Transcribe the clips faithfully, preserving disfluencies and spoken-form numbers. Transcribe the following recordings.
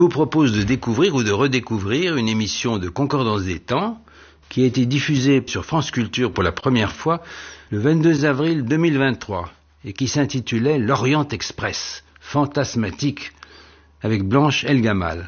Je vous propose de découvrir ou de redécouvrir une émission de Concordance des temps qui a été diffusée sur France Culture pour la première fois le vingt-deux avril deux mille vingt-trois et qui s'intitulait L'Orient Express, fantasmatique, avec Blanche El Gamal.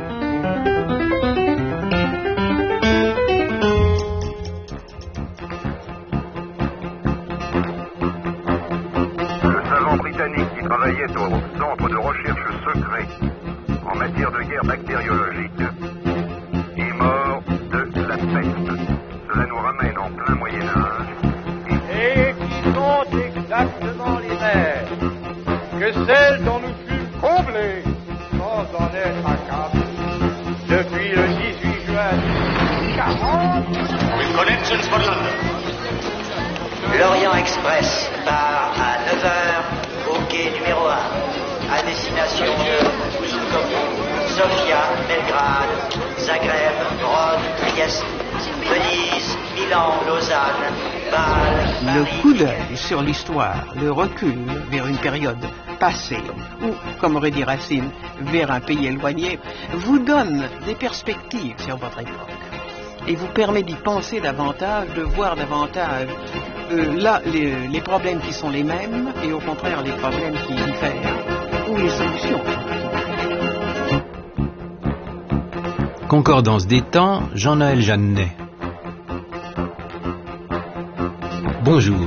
Le savant britannique qui travaillait au centre de recherche secret en matière de guerre bactériologique est mort de la peste. Cela nous ramène en plein Moyen-Âge. Et qui sont exactement les mêmes que celles dont nous fûmes comblés sans en être accablés depuis le dix-huit juin quarante. With connections for London. L'Orient Express part à neuf heures au quai numéro un, à destination de Sofia, Belgrade, Zagreb, Rhodes, Trieste, Venise, Milan, Lausanne, Bâle, Paris. Le coup d'œil sur l'histoire, le recul vers une période passée, ou, comme aurait dit Racine, vers un pays éloigné, vous donne des perspectives sur votre époque et vous permet d'y penser davantage, de voir davantage euh, là les, les problèmes qui sont les mêmes et au contraire les problèmes qui diffèrent ou les solutions. Concordance des temps, Jean-Noël Jeannet. Bonjour.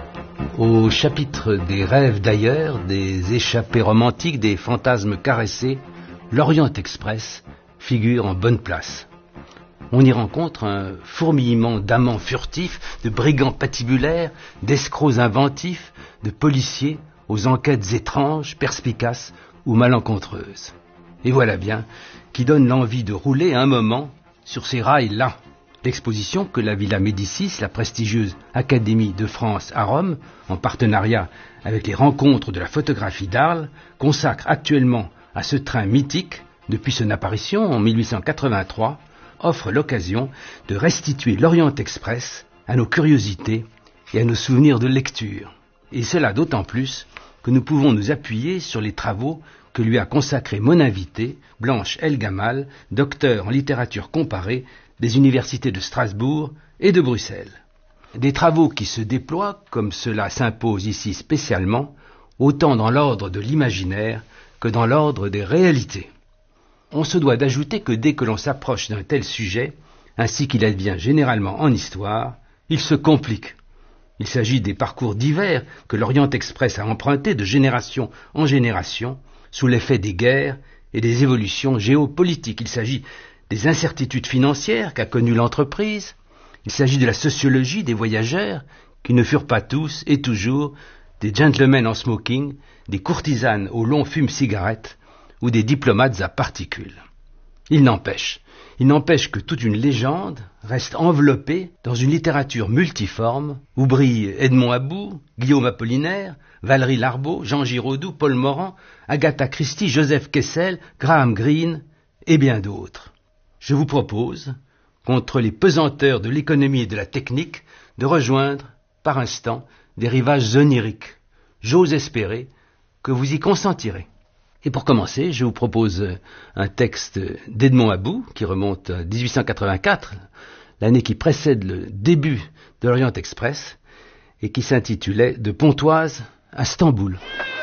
Au chapitre des rêves d'ailleurs, des échappées romantiques, des fantasmes caressés, l'Orient Express figure en bonne place. On y rencontre un fourmillement d'amants furtifs, de brigands patibulaires, d'escrocs inventifs, de policiers aux enquêtes étranges, perspicaces ou malencontreuses. Et voilà bien qui donne l'envie de rouler un moment sur ces rails-là. L'exposition que la Villa Médicis, la prestigieuse Académie de France à Rome, en partenariat avec les rencontres de la photographie d'Arles, consacre actuellement à ce train mythique, depuis son apparition en mille huit cent quatre-vingt-trois, offre l'occasion de restituer l'Orient Express à nos curiosités et à nos souvenirs de lecture. Et cela d'autant plus que nous pouvons nous appuyer sur les travaux que lui a consacré mon invitée, Blanche El Gamal, docteur en littérature comparée des universités de Strasbourg et de Bruxelles. Des travaux qui se déploient, comme cela s'impose ici spécialement, autant dans l'ordre de l'imaginaire que dans l'ordre des réalités. On se doit d'ajouter que dès que l'on s'approche d'un tel sujet, ainsi qu'il advient généralement en histoire, il se complique. Il s'agit des parcours divers que l'Orient Express a empruntés de génération en génération, sous l'effet des guerres et des évolutions géopolitiques. Il s'agit des incertitudes financières qu'a connues l'entreprise. Il s'agit de la sociologie des voyageurs, qui ne furent pas tous et toujours des gentlemen en smoking, des courtisanes aux longs fumes-cigarettes ou des diplomates à particules. Il n'empêche, il n'empêche que toute une légende reste enveloppée dans une littérature multiforme où brillent Edmond About, Guillaume Apollinaire, Valéry Larbaud, Jean Giraudoux, Paul Morand, Agatha Christie, Joseph Kessel, Graham Greene et bien d'autres. Je vous propose, contre les pesanteurs de l'économie et de la technique, de rejoindre, par instant, des rivages oniriques. J'ose espérer que vous y consentirez. Et pour commencer, je vous propose un texte d'Edmond About, qui remonte à dix-huit cent quatre-vingt-quatre, l'année qui précède le début de l'Orient Express, et qui s'intitulait « De Pontoise à Stamboul ».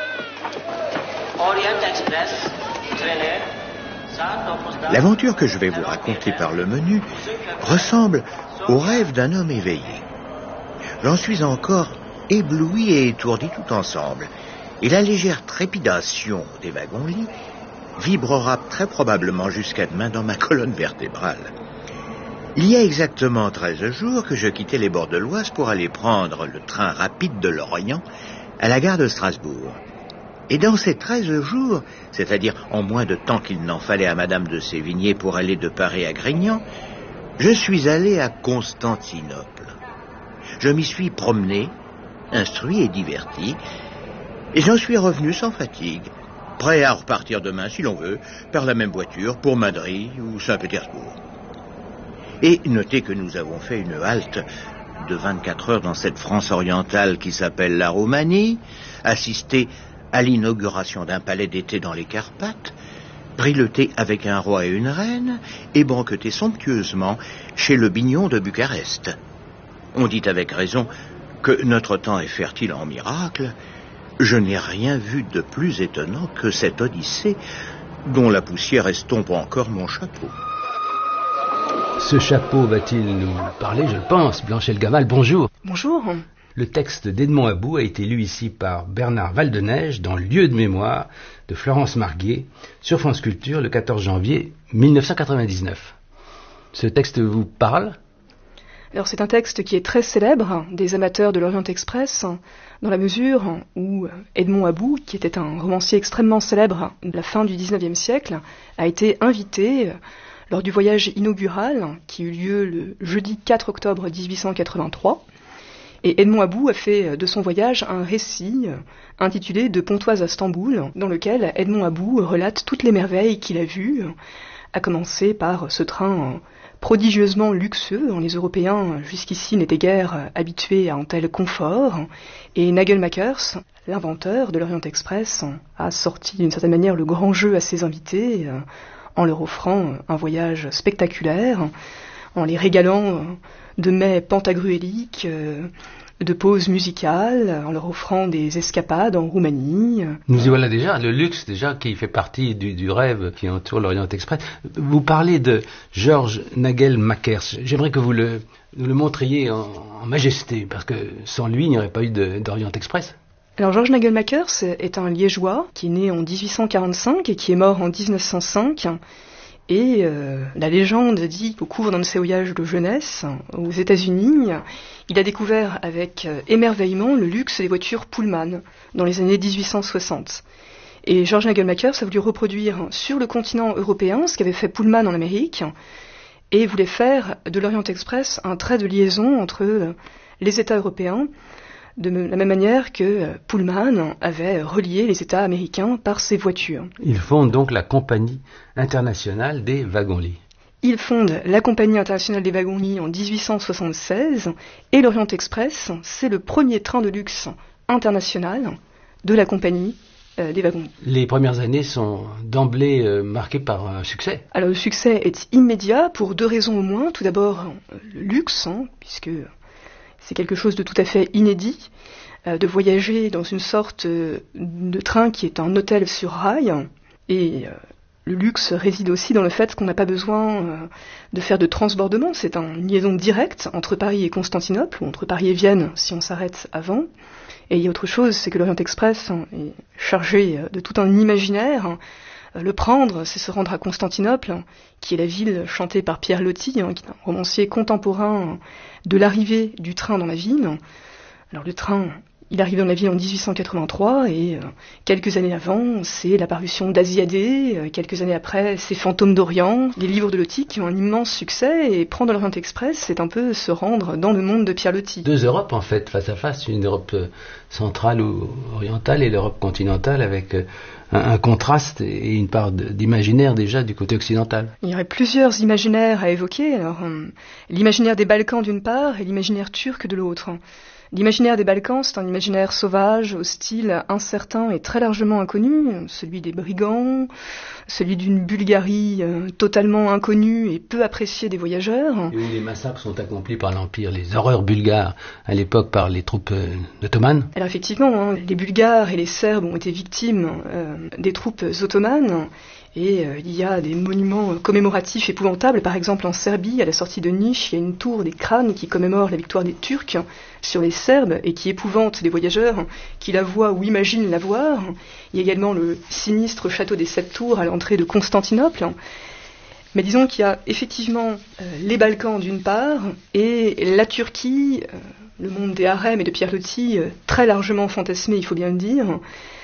L'aventure que je vais vous raconter par le menu ressemble au rêve d'un homme éveillé. J'en suis encore ébloui et étourdi tout ensemble, et la légère trépidation des wagons-lits vibrera très probablement jusqu'à demain dans ma colonne vertébrale. Il y a exactement treize jours que je quittais les bords de l'Oise pour aller prendre le train rapide de l'Orient à la gare de Strasbourg. Et dans ces treize jours, c'est-à-dire en moins de temps qu'il n'en fallait à Madame de Sévigné pour aller de Paris à Grignan, je suis allé à Constantinople. Je m'y suis promené, instruit et diverti, et j'en suis revenu sans fatigue, prêt à repartir demain, si l'on veut, par la même voiture pour Madrid ou Saint-Pétersbourg. Et notez que nous avons fait une halte de vingt-quatre heures dans cette France orientale qui s'appelle la Roumanie, assisté à l'inauguration d'un palais d'été dans les Carpates, prit le thé avec un roi et une reine et banquetait somptueusement chez le Bignon de Bucarest. On dit avec raison que notre temps est fertile en miracles. Je n'ai rien vu de plus étonnant que cette Odyssée dont la poussière estompe encore mon chapeau. Ce chapeau va-t-il nous parler, je le pense. Blanchel Gamal, bonjour. Bonjour. Le texte d'Edmond About a été lu ici par Bernard Valdeneige dans Lieu de mémoire de Florence Marguet sur France Culture le quatorze janvier mille neuf cent quatre-vingt-dix-neuf. Ce texte vous parle ? Alors c'est un texte qui est très célèbre des amateurs de l'Orient Express, dans la mesure où Edmond About, qui était un romancier extrêmement célèbre de la fin du dix-neuvième siècle, a été invité lors du voyage inaugural qui eut lieu le jeudi quatre octobre dix-huit cent quatre-vingt-trois. Et Edmond About a fait de son voyage un récit intitulé « De Pontoise à Stamboul », dans lequel Edmond About relate toutes les merveilles qu'il a vues, à commencer par ce train prodigieusement luxueux, dont les Européens jusqu'ici n'étaient guère habitués à un tel confort, et Nagelmakers, l'inventeur de l'Orient Express, a sorti d'une certaine manière le grand jeu à ses invités, en leur offrant un voyage spectaculaire, en les régalant de mets pantagruéliques, de pauses musicales, en leur offrant des escapades en Roumanie. Nous y voilà déjà, le luxe déjà qui fait partie du, du rêve qui entoure l'Orient Express. Vous parlez de Georges Nagelmakers. J'aimerais que vous le, nous le montriez en, en majesté, parce que sans lui, il n'y aurait pas eu de, d'Orient Express. Alors Georges Nagelmakers est un Liégeois qui est né en dix-huit cent quarante-cinq et qui est mort en dix-neuf cent cinq. Et euh, la légende dit qu'au cours d'un de ses voyages de jeunesse aux États-Unis, il a découvert avec euh, émerveillement le luxe des voitures Pullman dans les années dix-huit cent soixante. Et Georges Nagelmakers a voulu reproduire sur le continent européen ce qu'avait fait Pullman en Amérique et voulait faire de l'Orient Express un trait de liaison entre euh, les États européens, de la même manière que Pullman avait relié les États américains par ses voitures. Il fonde donc la Compagnie internationale des wagons-lits. Il fonde la Compagnie internationale des wagons-lits en dix-huit cent soixante-seize et l'Orient Express, c'est le premier train de luxe international de la Compagnie euh, des wagons-lits. Les premières années sont d'emblée euh, marquées par un succès. Alors le succès est immédiat pour deux raisons au moins. Tout d'abord, le luxe, hein, puisque c'est quelque chose de tout à fait inédit, euh, de voyager dans une sorte euh, de train qui est un hôtel sur rail. Et euh, le luxe réside aussi dans le fait qu'on n'a pas besoin euh, de faire de transbordement. C'est une liaison directe entre Paris et Constantinople, ou entre Paris et Vienne, si on s'arrête avant. Et il y a autre chose, c'est que l'Orient Express est chargé de tout un imaginaire. Le prendre, c'est se rendre à Constantinople, qui est la ville chantée par Pierre Loti, hein, qui est un romancier contemporain de l'arrivée du train dans la ville. Alors le train, il arrive dans la ville en dix-huit cent quatre-vingt-trois, et euh, quelques années avant, c'est la parution d'Asiadé, euh, quelques années après, c'est Fantômes d'Orient, les livres de Loti qui ont un immense succès, et prendre l'Orient Express, c'est un peu se rendre dans le monde de Pierre Loti. Deux Europes, en fait, face à face, une Europe centrale ou orientale et l'Europe continentale, avec euh, un, un contraste et une part de, d'imaginaire déjà du côté occidental. Il y aurait plusieurs imaginaires à évoquer. Alors, euh, l'imaginaire des Balkans d'une part et l'imaginaire turc de l'autre. L'imaginaire des Balkans, c'est un imaginaire sauvage, hostile, incertain et très largement inconnu, celui des brigands, celui d'une Bulgarie euh, totalement inconnue et peu appréciée des voyageurs. Et où les massacres sont accomplis par l'Empire, les horreurs bulgares à l'époque par les troupes euh, ottomanes. Alors effectivement, hein, les Bulgares et les Serbes ont été victimes euh, des troupes ottomanes. Et euh, il y a des monuments commémoratifs épouvantables. Par exemple, en Serbie, à la sortie de Niš, il y a une tour des crânes qui commémore la victoire des Turcs sur les Serbes et qui épouvante les voyageurs qui la voient ou imaginent la voir. Il y a également le sinistre château des Sept Tours à l'entrée de Constantinople. Mais disons qu'il y a effectivement euh, les Balkans d'une part et la Turquie, euh, le monde des harems et de Pierre Loti, euh, très largement fantasmé, il faut bien le dire,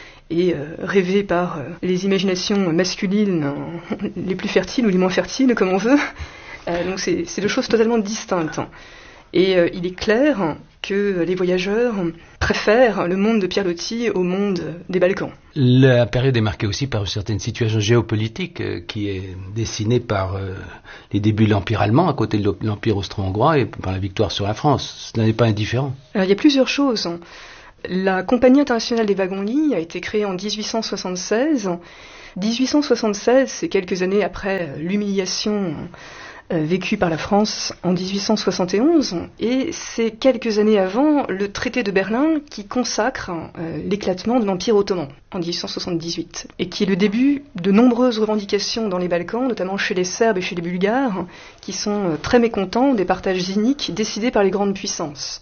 et euh, rêvé par euh, les imaginations masculines euh, les plus fertiles ou les moins fertiles, comme on veut. Euh, donc c'est, c'est deux choses totalement distinctes. Et euh, il est clair que les voyageurs préfèrent le monde de Pierre Loti au monde des Balkans. La période est marquée aussi par une certaine situation géopolitique euh, qui est dessinée par euh, les débuts de l'Empire allemand à côté de l'Empire austro-hongrois et par la victoire sur la France. Ce n'est pas indifférent. Alors il y a plusieurs choses. La Compagnie internationale des wagons-lits a été créée en dix-huit cent soixante-seize. dix-huit cent soixante-seize, c'est quelques années après l'humiliation euh, vécue par la France en dix-huit cent soixante et onze, et c'est quelques années avant le traité de Berlin qui consacre euh, l'éclatement de l'Empire ottoman en dix-huit cent soixante-dix-huit, et qui est le début de nombreuses revendications dans les Balkans, notamment chez les Serbes et chez les Bulgares, qui sont euh, très mécontents des partages iniques décidés par les grandes puissances.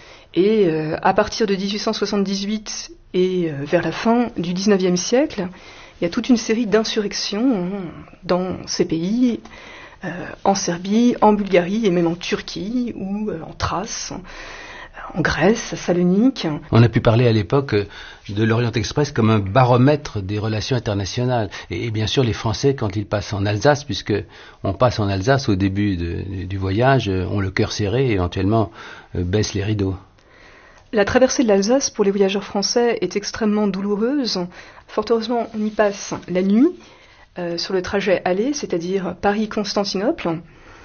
Et euh, à partir de dix-huit cent soixante-dix-huit et euh, vers la fin du dix-neuvième siècle, il y a toute une série d'insurrections hein, dans ces pays, euh, en Serbie, en Bulgarie et même en Turquie ou euh, en Thrace, en Grèce, à Salonique. On a pu parler à l'époque de l'Orient Express comme un baromètre des relations internationales. Et, et bien sûr, les Français, quand ils passent en Alsace, puisque on passe en Alsace au début de, du voyage, ont le cœur serré et éventuellement euh, baissent les rideaux. La traversée de l'Alsace pour les voyageurs français est extrêmement douloureuse. Fort heureusement, on y passe la nuit, euh, sur le trajet aller, c'est-à-dire Paris-Constantinople.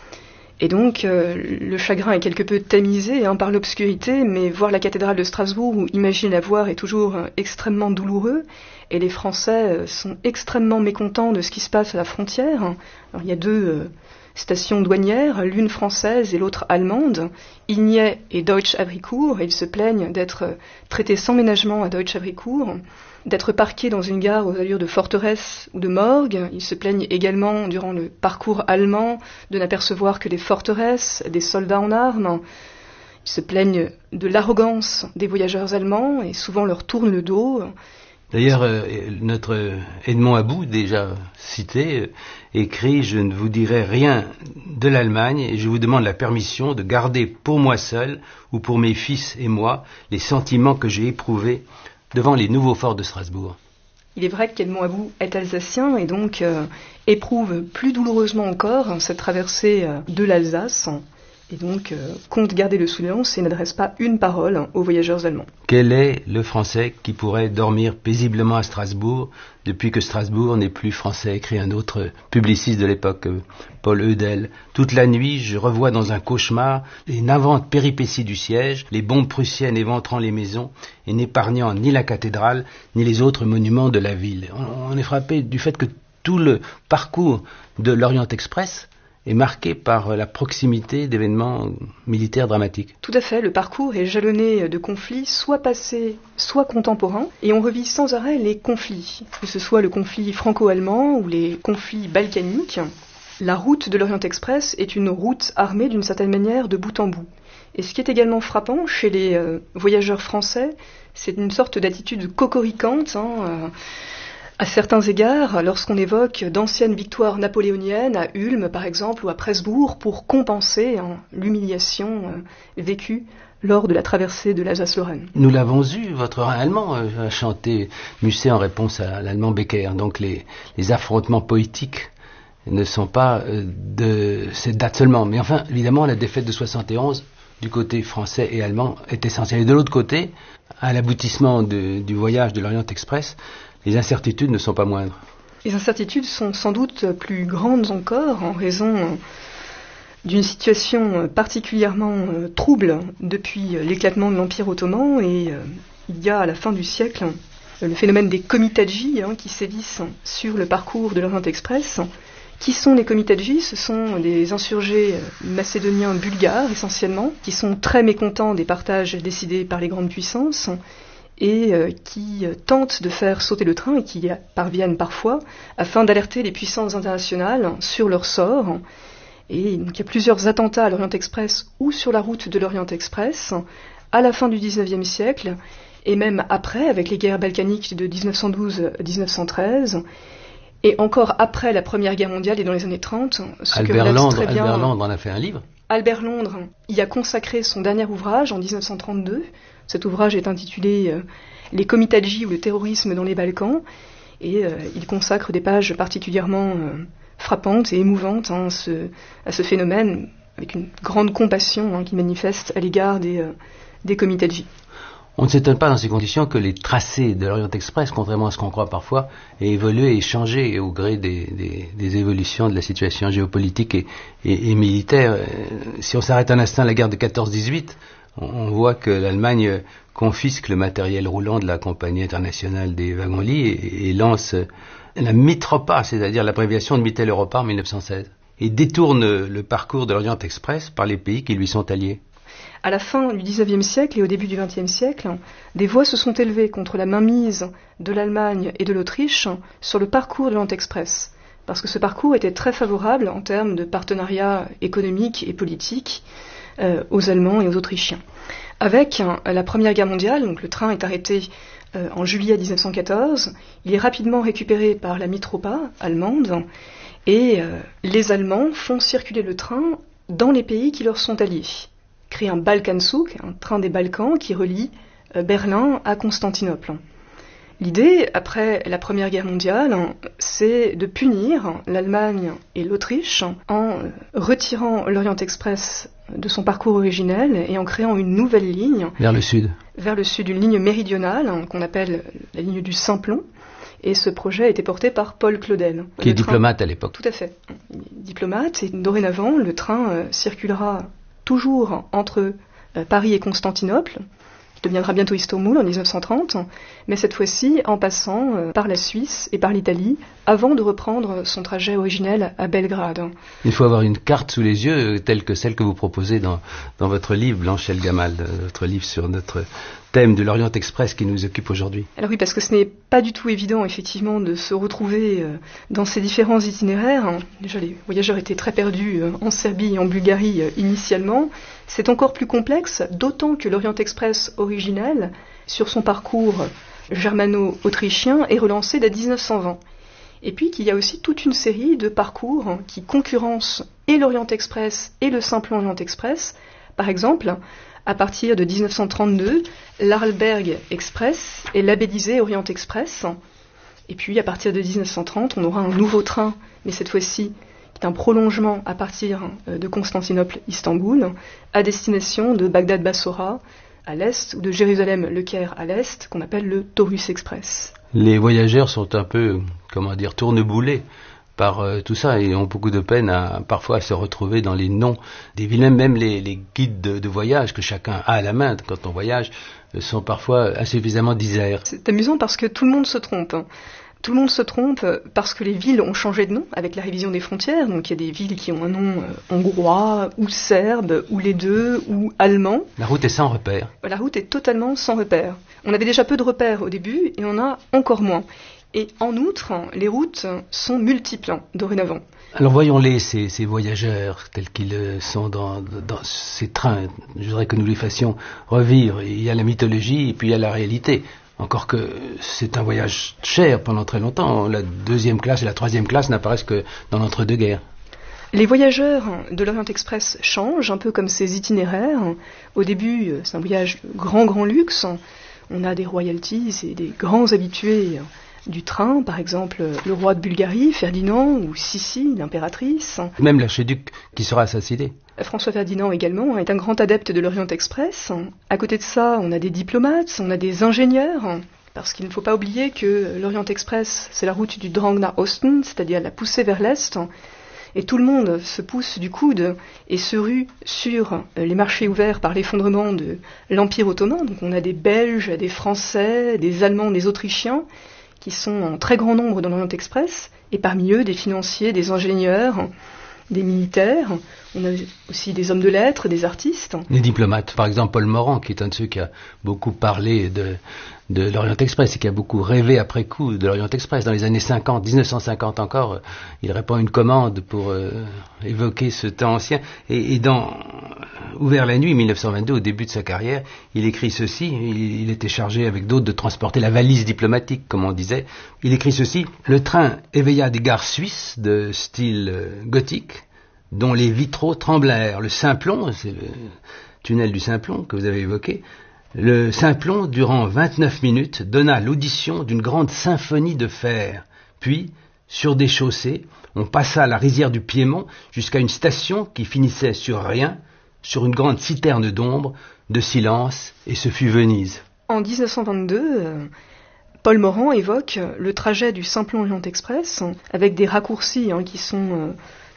Et donc, euh, le chagrin est quelque peu tamisé hein, par l'obscurité, mais voir la cathédrale de Strasbourg ou imaginer la voir est toujours euh, extrêmement douloureux. Et les Français euh, sont extrêmement mécontents de ce qui se passe à la frontière. Alors, il y a deux euh, stations douanières, l'une française et l'autre allemande, Ignet et Deutsch-Havricourt, et ils se plaignent d'être traités sans ménagement à Deutsch-Havricourt, d'être parqués dans une gare aux allures de forteresse ou de morgue. Ils se plaignent également, durant le parcours allemand, de n'apercevoir que des forteresses, des soldats en armes. Ils se plaignent de l'arrogance des voyageurs allemands et souvent leur tournent le dos. D'ailleurs, euh, notre Edmond About, déjà cité, euh, écrit « Je ne vous dirai rien de l'Allemagne et je vous demande la permission de garder pour moi seul ou pour mes fils et moi les sentiments que j'ai éprouvés devant les nouveaux forts de Strasbourg. » Il est vrai qu'Edmond About est alsacien et donc euh, éprouve plus douloureusement encore cette traversée euh, de l'Alsace et donc euh, compte garder le silence et n'adresse pas une parole aux voyageurs allemands. Quel est le Français qui pourrait dormir paisiblement à Strasbourg depuis que Strasbourg n'est plus français, écrit un autre publiciste de l'époque, euh, Paul Eudel. Toute la nuit, je revois dans un cauchemar les navantes péripéties du siège, les bombes prussiennes éventrant les maisons et n'épargnant ni la cathédrale ni les autres monuments de la ville. On, on est frappé du fait que tout le parcours de l'Orient Express est marqué par la proximité d'événements militaires dramatiques. Tout à fait, le parcours est jalonné de conflits, soit passés, soit contemporains, et on revit sans arrêt les conflits, que ce soit le conflit franco-allemand ou les conflits balkaniques. La route de l'Orient Express est une route armée d'une certaine manière de bout en bout. Et ce qui est également frappant chez les euh, voyageurs français, c'est une sorte d'attitude cocoriquante, hein, euh, à certains égards, lorsqu'on évoque d'anciennes victoires napoléoniennes à Ulm, par exemple, ou à Presbourg, pour compenser hein, l'humiliation euh, vécue lors de la traversée de l'Alsace-Lorraine. Nous l'avons eu, votre Rhin allemand euh, a chanté Musset en réponse à l'allemand Becker. Donc les, les affrontements poétiques ne sont pas euh, de cette date seulement. Mais enfin, évidemment, la défaite de soixante et onze, du côté français et allemand, est essentielle. Et de l'autre côté, à l'aboutissement de, du voyage de l'Orient Express, les incertitudes ne sont pas moindres. Les incertitudes sont sans doute plus grandes encore en raison d'une situation particulièrement trouble depuis l'éclatement de l'Empire ottoman et euh, il y a à la fin du siècle le phénomène des komitadjis hein, qui sévissent sur le parcours de l'Orient Express. Qui sont les komitadjis ? Ce sont des insurgés macédoniens bulgares essentiellement qui sont très mécontents des partages décidés par les grandes puissances et euh, qui euh, tentent de faire sauter le train et qui parviennent parfois afin d'alerter les puissances internationales sur leur sort. Et donc, il y a plusieurs attentats à l'Orient Express ou sur la route de l'Orient Express à la fin du dix-neuvième siècle et même après avec les guerres balkaniques de dix-neuf cent douze à dix-neuf cent treize et encore après la Première Guerre mondiale et dans les années trente. Ce Albert, que Londres, très bien, Albert Londres en a fait un livre. Albert Londres y a consacré son dernier ouvrage en dix-neuf cent trente-deux. Cet ouvrage est intitulé euh, « Les komitadjis ou le terrorisme dans les Balkans » et euh, il consacre des pages particulièrement euh, frappantes et émouvantes hein, ce, à ce phénomène avec une grande compassion hein, qu'il manifeste à l'égard des, euh, des komitadjis. On ne s'étonne pas dans ces conditions que les tracés de l'Orient Express, contrairement à ce qu'on croit parfois, aient évolué et changé au gré des, des, des évolutions de la situation géopolitique et, et, et militaire. Si on s'arrête un instant à la guerre de quatorze dix-huit, on voit que l'Allemagne confisque le matériel roulant de la Compagnie internationale des wagons-lits et, et lance la Mitropa, c'est-à-dire l'abréviation de Mitteleuropa en mille neuf cent seize, et détourne le parcours de l'Orient Express par les pays qui lui sont alliés. À la fin du dix-neuvième siècle et au début du vingtième siècle, des voix se sont élevées contre la mainmise de l'Allemagne et de l'Autriche sur le parcours de l'Orient Express, parce que ce parcours était très favorable en termes de partenariat économique et politique euh, aux Allemands et aux Autrichiens. Avec hein, la Première Guerre mondiale, donc le train est arrêté euh, en juillet dix-neuf cent quatorze, il est rapidement récupéré par la Mitropa allemande, et euh, les Allemands font circuler le train dans les pays qui leur sont alliés. Créent un Balkanzug, un train des Balkans qui relie euh, Berlin à Constantinople. L'idée, après la Première Guerre mondiale, c'est de punir l'Allemagne et l'Autriche en retirant l'Orient Express de son parcours originel et en créant une nouvelle ligne vers le sud. Vers le sud, une ligne méridionale qu'on appelle la ligne du Simplon. Et ce projet a été porté par Paul Claudel. Qui le est train... diplomate à l'époque. Tout à fait. Il est diplomate et dorénavant, le train euh, circulera toujours entre euh, Paris et Constantinople, qui deviendra bientôt Istanbul en dix-neuf cent trente, mais cette fois-ci en passant euh, par la Suisse et par l'Italie, avant de reprendre son trajet originel à Belgrade. Il faut avoir une carte sous les yeux, telle que celle que vous proposez dans, dans votre livre, Blanche Elgamal, votre livre sur notre thème de l'Orient Express qui nous occupe aujourd'hui. Alors oui, parce que ce n'est pas du tout évident, effectivement, de se retrouver euh, dans ces différents itinéraires. Déjà, les voyageurs étaient très perdus euh, en Serbie et en Bulgarie euh, initialement. C'est encore plus complexe, d'autant que l'Orient Express originel, sur son parcours germano-autrichien, est relancé dès dix-neuf cent vingt. Et puis qu'il y a aussi toute une série de parcours hein, qui concurrencent et l'Orient Express et le Simplon Orient Express. Par exemple, à partir de dix-neuf cent trente-deux, l'Arlberg Express est labellisé Orient Express. Et puis, à partir de dix-neuf cent trente, on aura un nouveau train, mais cette fois-ci, qui est un prolongement à partir de Constantinople-Istanbul, à destination de Bagdad-Bassora à l'est, ou de Jérusalem-Le Caire à l'est, qu'on appelle le Taurus Express. Les voyageurs sont un peu, comment dire, tourneboulés par euh, tout ça et ont beaucoup de peine à, parfois à se retrouver dans les noms des villes. Même les, les guides de, de voyage que chacun a à la main quand on voyage euh, sont parfois insuffisamment diserts. C'est amusant parce que tout le monde se trompe. Tout le monde se trompe parce que les villes ont changé de nom avec la révision des frontières. Donc il y a des villes qui ont un nom euh, hongrois ou serbe ou les deux ou allemand. La route est sans repère. La route est totalement sans repère. On avait déjà peu de repères au début et on a encore moins. Et en outre, les routes sont multiples dorénavant. Alors voyons-les, ces, ces voyageurs, tels qu'ils sont dans, dans ces trains. Je voudrais que nous les fassions revivre. Il y a la mythologie et puis il y a la réalité. Encore que c'est un voyage cher pendant très longtemps. La deuxième classe et la troisième classe n'apparaissent que dans l'entre-deux-guerres. Les voyageurs de l'Orient Express changent, un peu comme ces itinéraires. Au début, c'est un voyage de grand, grand luxe. On a des royalties et des grands habitués du train, par exemple le roi de Bulgarie, Ferdinand, ou Sissi, l'impératrice. Même l'archiduc qui sera assassiné. François Ferdinand également est un grand adepte de l'Orient Express. À côté de ça, on a des diplomates, on a des ingénieurs, parce qu'il ne faut pas oublier que l'Orient Express, c'est la route du Drang nach Osten, c'est-à-dire la poussée vers l'Est, et tout le monde se pousse du coude et se rue sur les marchés ouverts par l'effondrement de l'Empire ottoman. Donc on a des Belges, des Français, des Allemands, des Autrichiens, qui sont en très grand nombre dans l'Orient Express, et parmi eux des financiers, des ingénieurs, des militaires, on a aussi des hommes de lettres, des artistes. Des diplomates, par exemple Paul Morand, qui est un de ceux qui a beaucoup parlé de, de l'Orient Express et qui a beaucoup rêvé après coup de l'Orient Express. Dans les années cinquante, dix-neuf cent cinquante encore, il répond à une commande pour euh, évoquer ce temps ancien. Et, et dans Ouvert la nuit, mille neuf cent vingt-deux, au début de sa carrière, il écrit ceci, il, il était chargé avec d'autres de transporter la valise diplomatique, comme on disait. Il écrit ceci: le train éveilla des gares suisses de style euh, gothique, dont les vitraux tremblèrent. Le Simplon, c'est le tunnel du Simplon que vous avez évoqué, le Simplon, durant vingt-neuf minutes, donna l'audition d'une grande symphonie de fer. Puis, sur des chaussées, on passa la rizière du Piémont jusqu'à une station qui finissait sur rien, sur une grande citerne d'ombre, de silence, et ce fut Venise. En dix-neuf cent vingt-deux, euh, Paul Morand évoque le trajet du Simplon Orient Express, avec des raccourcis hein, qui sont... Euh,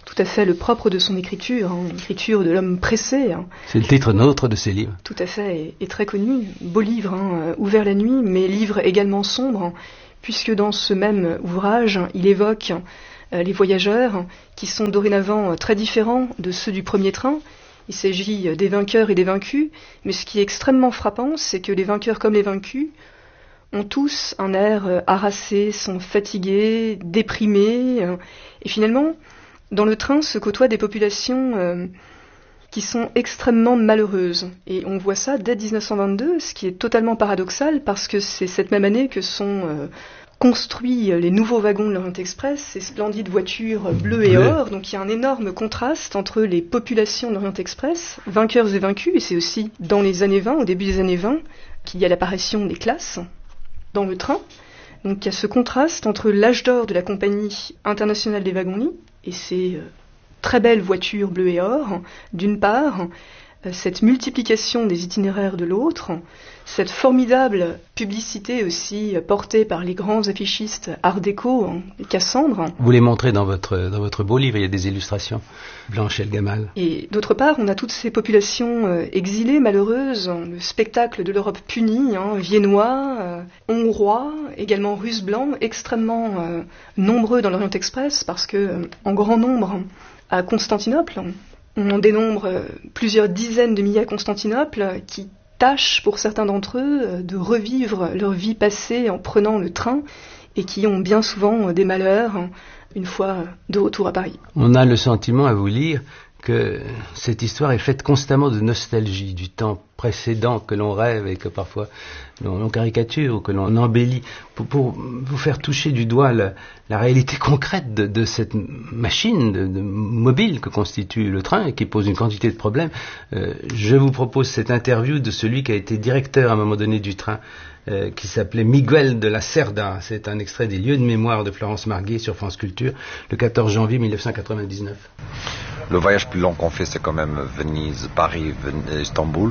tout à fait le propre de son écriture, hein, l'écriture de l'homme pressé. Hein. C'est le titre nôtre de ses livres. Tout à fait, et, et très connu. Beau livre, hein, ouvert la nuit, mais livre également sombre, hein, puisque dans ce même ouvrage, il évoque euh, les voyageurs, qui sont dorénavant très différents de ceux du premier train. Il s'agit des vainqueurs et des vaincus, mais ce qui est extrêmement frappant, c'est que les vainqueurs comme les vaincus ont tous un air harassé, sont fatigués, déprimés, euh, et finalement, dans le train se côtoient des populations euh, qui sont extrêmement malheureuses. Et on voit ça dès dix-neuf cent vingt-deux, ce qui est totalement paradoxal, parce que c'est cette même année que sont euh, construits les nouveaux wagons de l'Orient Express, ces splendides voitures bleues et or. Donc il y a un énorme contraste entre les populations de l'Orient Express, vainqueurs et vaincus, et c'est aussi dans les années vingt, au début des années vingt, qu'il y a l'apparition des classes dans le train. Donc il y a ce contraste entre l'âge d'or de la Compagnie internationale des wagons-lits et ces euh, très belles voitures bleues et or, d'une part, euh, cette multiplication des itinéraires de l'autre, cette formidable publicité aussi euh, portée par les grands affichistes art déco, hein, les Cassandres. Vous les montrez dans votre, dans votre beau livre, il y a des illustrations, Blanche El Gamal. Et d'autre part, on a toutes ces populations euh, exilées, malheureuses, hein, le spectacle de l'Europe punie, hein, viennois, euh, hongrois, également russes blancs, extrêmement euh, nombreux dans l'Orient Express, parce que euh, en grand nombre à Constantinople, on en dénombre euh, plusieurs dizaines de milliers à Constantinople, euh, qui tâchent pour certains d'entre eux de revivre leur vie passée en prenant le train et qui ont bien souvent des malheurs une fois de retour à Paris. On a le sentiment à vous lire que cette histoire est faite constamment de nostalgie du temps précédent que l'on rêve et que parfois l'on, l'on caricature ou que l'on embellit pour, pour vous faire toucher du doigt la, la réalité concrète de, de cette machine de, de mobile que constitue le train et qui pose une quantité de problèmes. Euh, je vous propose cette interview de celui qui a été directeur à un moment donné du train, euh, qui s'appelait Miguel de la Cerda. C'est un extrait des Lieux de mémoire de Florence Marguet sur France Culture le quatorze janvier mille neuf cent quatre-vingt-dix-neuf. Le voyage plus long qu'on fait, c'est quand même Venise, Paris, Ven- Istanbul.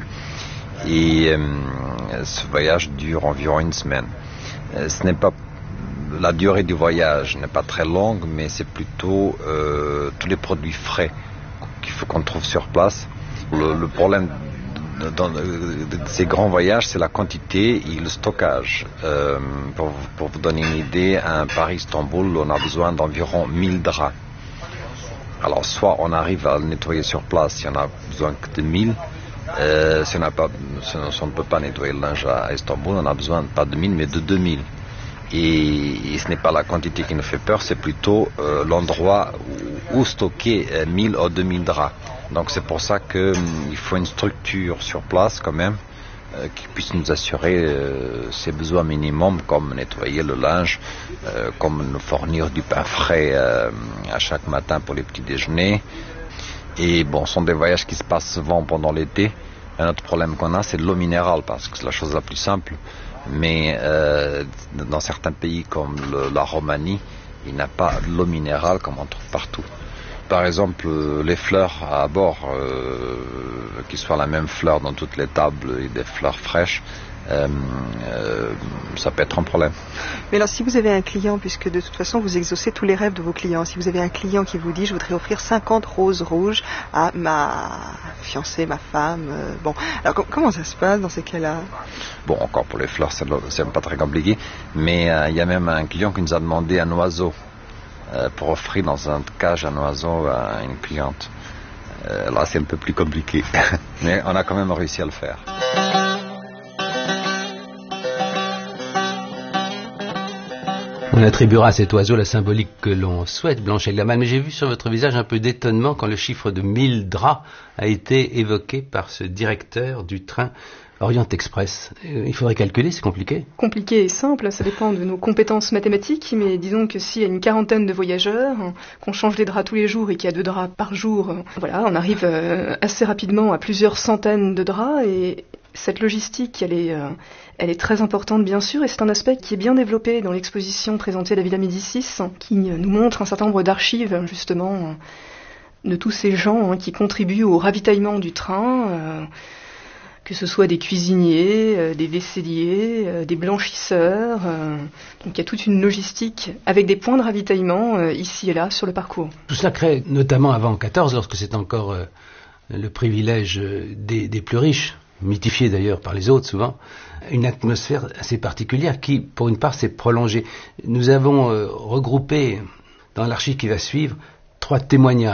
Et euh, ce voyage dure environ une semaine. Euh, ce n'est pas la durée du voyage n'est pas très longue, mais c'est plutôt euh, tous les produits frais qu'il faut qu'on trouve sur place. Le, le problème de, dans, de, de ces grands voyages, c'est la quantité et le stockage. Euh, pour, pour vous donner une idée, à Paris-Istanbul, on a besoin d'environ mille draps. Alors, soit on arrive à le nettoyer sur place si on a besoin que de mille. Euh, si, on a pas, si on ne peut pas nettoyer le linge à Istanbul, on a besoin pas de mille mais de deux mille. Et, et ce n'est pas la quantité qui nous fait peur, c'est plutôt euh, l'endroit où, où stocker euh, mille ou deux mille draps. Donc c'est pour ça qu'il hum, faut une structure sur place quand même euh, qui puisse nous assurer euh, ses besoins minimums, comme nettoyer le linge, euh, comme nous fournir du pain frais euh, à chaque matin pour les petits déjeuners. Et bon, ce sont des voyages qui se passent souvent pendant l'été. Un autre problème qu'on a, c'est de l'eau minérale, parce que c'est la chose la plus simple. Mais euh, dans certains pays comme le, la Roumanie, il n'y a pas de l'eau minérale comme on trouve partout. Par exemple, les fleurs à bord, euh, qu'ils soient la même fleur dans toutes les tables et des fleurs fraîches, euh, euh, ça peut être un problème. Mais alors si vous avez un client, puisque de toute façon vous exaucez tous les rêves de vos clients, si vous avez un client qui vous dit je voudrais offrir cinquante roses rouges à ma fiancée, ma femme, euh, bon, alors com- comment ça se passe dans ces cas-là? Bon, encore pour les fleurs, c'est, c'est pas très compliqué, mais euh, il y a même un client qui nous a demandé un oiseau euh, pour offrir dans un cage un oiseau à une cliente. Euh, là c'est un peu plus compliqué, mais on a quand même réussi à le faire. On attribuera à cet oiseau la symbolique que l'on souhaite, Blanche El Gamal, mais j'ai vu sur votre visage un peu d'étonnement quand le chiffre de mille draps a été évoqué par ce directeur du train Orient Express. Il faudrait calculer, c'est compliqué. Compliqué et simple, ça dépend de nos compétences mathématiques, mais disons que s'il y a une quarantaine de voyageurs, qu'on change les draps tous les jours et qu'il y a deux draps par jour, voilà, on arrive assez rapidement à plusieurs centaines de draps, et cette logistique, elle est, euh, elle est très importante bien sûr, et c'est un aspect qui est bien développé dans l'exposition présentée à la Villa Médicis, qui nous montre un certain nombre d'archives justement de tous ces gens hein, qui contribuent au ravitaillement du train, euh, que ce soit des cuisiniers, euh, des vaisseliers, euh, des blanchisseurs. Euh, donc il y a toute une logistique avec des points de ravitaillement euh, ici et là sur le parcours. Tout cela crée, notamment avant quatorze, lorsque c'est encore euh, le privilège des, des plus riches, mythifié d'ailleurs par les autres souvent, une atmosphère assez particulière qui, pour une part, s'est prolongée. Nous avons euh, regroupé dans l'archive qui va suivre trois témoignages